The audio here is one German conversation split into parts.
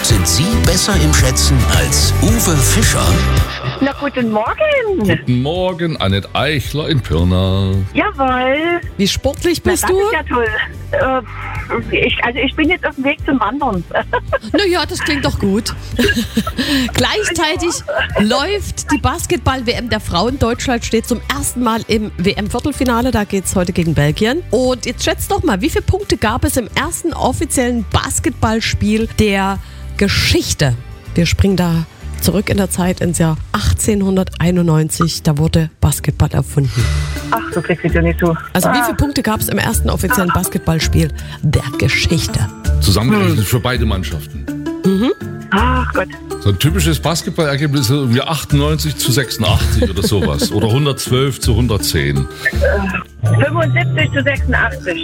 Sind Sie besser im Schätzen als Uwe Fischer? Na, guten Morgen. Guten Morgen, Annette Eichler in Pirna. Jawohl. Wie sportlich bist Das du? ist ja toll. Ich bin jetzt auf dem Weg zum Wandern. Naja, das klingt doch gut. Gleichzeitig läuft die Basketball-WM der Frauen. Deutschland steht zum ersten Mal im WM-Viertelfinale. Da geht es heute gegen Belgien. Und jetzt schätzt doch mal, wie viele Punkte gab es im ersten offiziellen Basketballspiel der Geschichte? Wir springen da zurück in der Zeit ins Jahr 1891. Da wurde Basketball erfunden. Ach, du kriegst es ja nicht so. Also wie viele Punkte gab es im ersten offiziellen Basketballspiel der Geschichte? Zusammengerechnet für beide Mannschaften. Ach Gott. So ein typisches Basketballergebnis ist irgendwie 98-86 oder sowas. Oder 112-110. 75-86.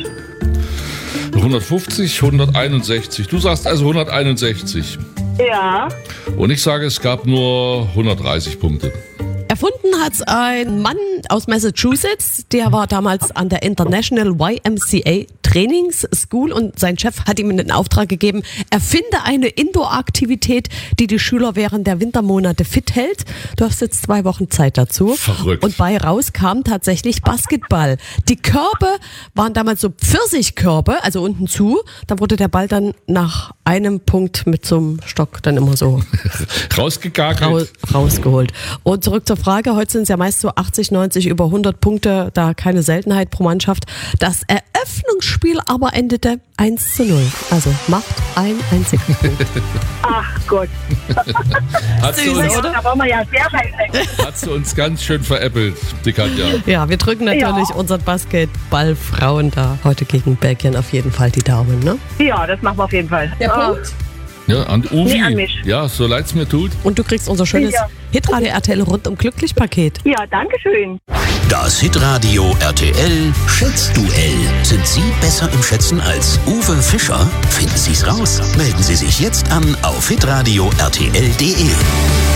150, 161. Du sagst also 161. Ja. Und ich sage, es gab nur 130 Punkte. Erfunden hat es ein Mann aus Massachusetts, der war damals an der International YMCA Trainings School und sein Chef hat ihm in den Auftrag gegeben, erfinde eine Indoor-Aktivität, die die Schüler während der Wintermonate fit hält. Du hast jetzt 2 Wochen Zeit dazu. Verrückt. Und bei raus kam tatsächlich Basketball. Die Körbe waren damals so Pfirsichkörbe, also unten zu. Da wurde der Ball dann nach einem Punkt mit so einem Stock dann immer so Rausgegagelt. rausgeholt. Und zurück zur Frage, heute sind es ja meist so 80, 90, über 100 Punkte, da keine Seltenheit pro Mannschaft. Das Eröffnungsspiel aber endete 1:0. Also macht einen einzigen Punkt. Ach Gott. Hat sie, Süß, uns, oder? Da waren wir ja sehr weit weg. hat sie uns ganz schön veräppelt, die Katja. Ja, wir drücken natürlich unseren Basketballfrauen da heute gegen Belgien auf jeden Fall die Daumen, ne? Ja, das machen wir auf jeden Fall. Punkt. Ja, an Uvi. Nee, an mich. Ja, so leid's mir tut. Und du kriegst unser schönes Ja. Hitradio RTL rundum glücklich Paket. Ja, danke schön. Das Hitradio RTL Schätzduell. Sind Sie besser im Schätzen als Uwe Fischer? Finden Sie's raus. Melden Sie sich jetzt an auf hitradio rtl.de.